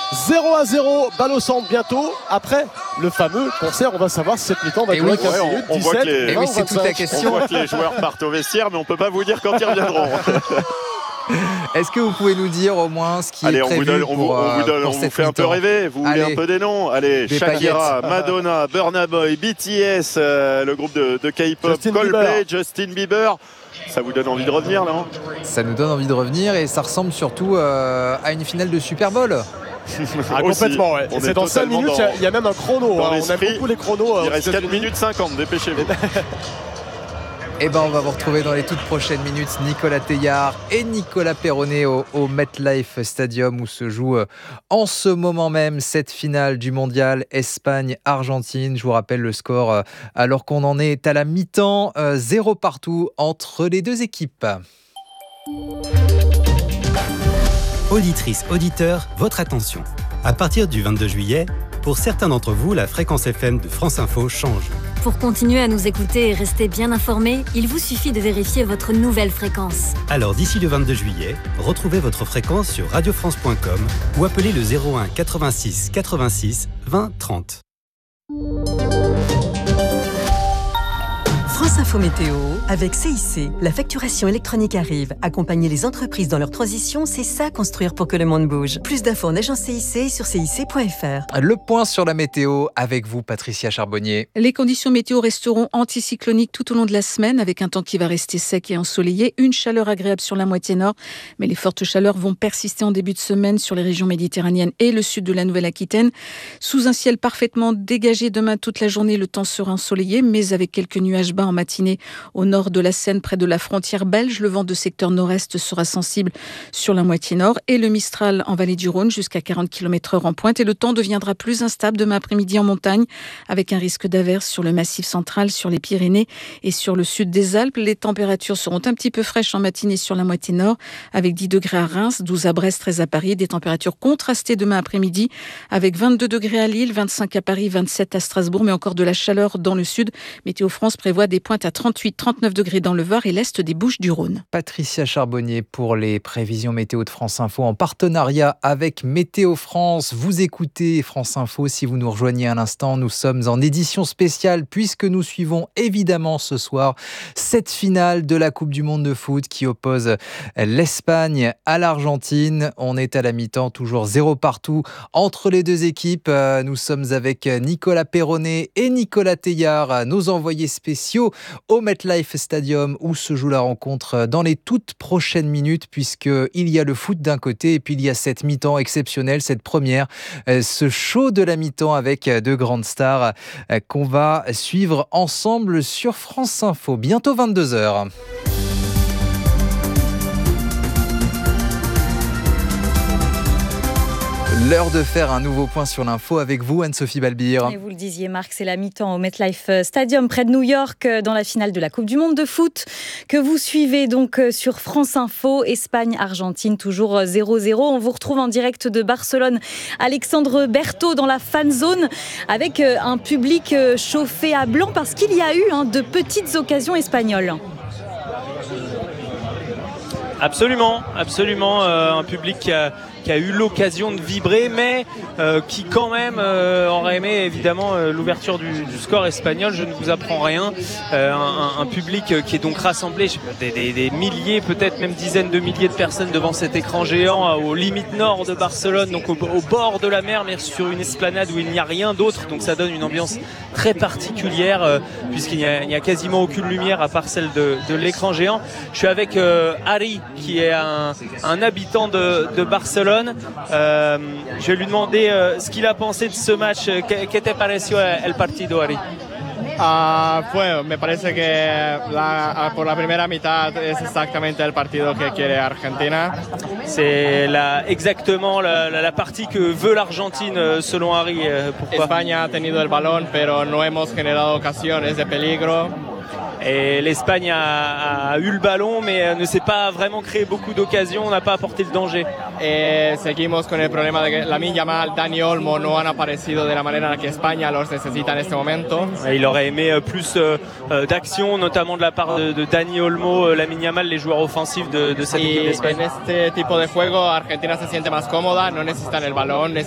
0-0, balle au centre bientôt. Après le fameux concert, on va savoir si cette mi-temps va durer 15 minutes, 17, 20, c'est toute la question. On voit que les joueurs partent au vestiaire, mais on ne peut pas vous dire quand ils reviendront. Est-ce que vous pouvez nous dire au moins ce qui est prévu on vous fait un peu rêver. Vous voulez un peu des noms? Allez, Shakira, Madonna, Burna Boy, BTS, le groupe de K-pop, Coldplay, Justin Bieber. Ça vous donne envie de revenir, non? Ça nous donne envie de revenir et ça ressemble surtout à une finale de Super Bowl. Complètement, ouais. C'est dans 5 minutes, il y a même un chrono. On aime beaucoup les chronos. Il reste 4 minutes 50, dépêchez-vous. Eh ben, on va vous retrouver dans les toutes prochaines minutes Nicolas Theillard et Nicolas Perronnet au MetLife Stadium où se joue en ce moment même cette finale du mondial Espagne-Argentine. Je vous rappelle le score alors qu'on en est à la mi-temps, 0 partout entre les deux équipes. Auditrices, auditeurs, votre attention. À partir du 22 juillet, pour certains d'entre vous, la fréquence FM de France Info change. Pour continuer à nous écouter et rester bien informés, il vous suffit de vérifier votre nouvelle fréquence. Alors d'ici le 22 juillet, retrouvez votre fréquence sur radiofrance.com ou appelez le 01 86 86 20 30. France Info Météo avec CIC. La facturation électronique arrive. Accompagner les entreprises dans leur transition, c'est ça construire pour que le monde bouge. Plus d'infos en agence CIC sur cic.fr. Le point sur la météo avec vous, Patricia Charbonnier. Les conditions météo resteront anticycloniques tout au long de la semaine avec un temps qui va rester sec et ensoleillé. Une chaleur agréable sur la moitié nord, mais les fortes chaleurs vont persister en début de semaine sur les régions méditerranéennes et le sud de la Nouvelle-Aquitaine. Sous un ciel parfaitement dégagé demain toute la journée, le temps sera ensoleillé, mais avec quelques nuages bas en matinée au nord de la Seine, près de la frontière belge. Le vent de secteur nord-est sera sensible sur la moitié nord et le Mistral en vallée du Rhône jusqu'à 40 km/h en pointe. Et le temps deviendra plus instable demain après-midi en montagne avec un risque d'averse sur le massif central, sur les Pyrénées et sur le sud des Alpes. Les températures seront un petit peu fraîches en matinée sur la moitié nord avec 10 degrés à Reims, 12 à Brest, 13 à Paris. Des températures contrastées demain après-midi avec 22 degrés à Lille, 25 à Paris, 27 à Strasbourg, mais encore de la chaleur dans le sud. Météo France prévoit des pointes à 38-39 degrés dans le Var et l'est des Bouches-du-Rhône. Patricia Charbonnier pour les prévisions météo de France Info en partenariat avec Météo France. Vous écoutez France Info si vous nous rejoignez à l'instant. Nous sommes en édition spéciale puisque nous suivons évidemment ce soir cette finale de la Coupe du Monde de foot qui oppose l'Espagne à l'Argentine. On est à la mi-temps, toujours 0 partout entre les deux équipes. Nous sommes avec Nicolas Perronnet et Nicolas Theillard, nos envoyés spéciaux au MetLife Stadium où se joue la rencontre dans les toutes prochaines minutes puisqu'il y a le foot d'un côté et puis il y a cette mi-temps exceptionnelle, cette première, ce show de la mi-temps avec de grandes stars qu'on va suivre ensemble sur France Info. Bientôt 22h. L'heure de faire un nouveau point sur l'info avec vous, Anne-Sophie Balbir. Et vous le disiez, Marc, c'est la mi-temps au MetLife Stadium, près de New York, dans la finale de la Coupe du Monde de foot, que vous suivez donc sur France Info. Espagne-Argentine, toujours 0-0. On vous retrouve en direct de Barcelone. Alexandre Berthaud dans la fan zone, avec un public chauffé à blanc, parce qu'il y a eu de petites occasions espagnoles. Absolument, un public qui a eu l'occasion de vibrer, mais qui quand même aurait aimé évidemment l'ouverture du score espagnol. Je ne vous apprends rien. Un public qui est donc rassemblé, des milliers, peut-être même dizaines de milliers de personnes devant cet écran géant aux limites nord de Barcelone, donc au bord de la mer, mais sur une esplanade où il n'y a rien d'autre. Donc ça donne une ambiance très particulière puisqu'il n'y a quasiment aucune lumière à part celle de l'écran géant. Je suis avec Harry, qui est un habitant de Barcelone. Je vais lui demander ce qu'il a pensé de ce match. ¿Qué te pareció el partido, Ari? Me parece que por la primera mitad es exactamente el partido que quiere Argentina. C'est exactement la partie que veut l'Argentine selon Harry. Pourquoi? España ha tenido el balón, pero no hemos generado ocasiones de peligro. Et l'Espagne a eu le ballon, mais ne s'est pas vraiment créé beaucoup d'occasions, on n'a pas apporté le danger. Seguimos con el problema de que Lamine Yamal, Dani Olmo no han aparecido de la manera en la que España los necesita en este momento. Il aurait aimé plus d'action, notamment de la part de Dani Olmo, Lamine Yamal, les joueurs offensifs de cette équipe d'Espagne. En este tipo de juego Argentina se siente más cómoda, no necesitan el balón,